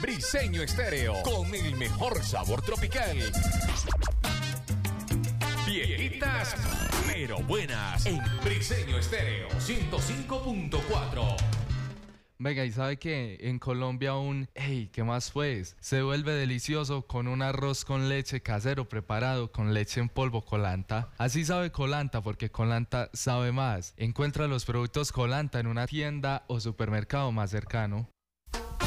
Briseño Estéreo, con el mejor sabor tropical. Viejitas, pero buenas, en Briseño Estéreo 105.4. Venga, ¿y sabe qué? En Colombia ¿qué más pues? Se vuelve delicioso con un arroz con leche casero preparado con leche en polvo Colanta. Así sabe Colanta porque Colanta sabe más. Encuentra los productos Colanta en una tienda o supermercado más cercano.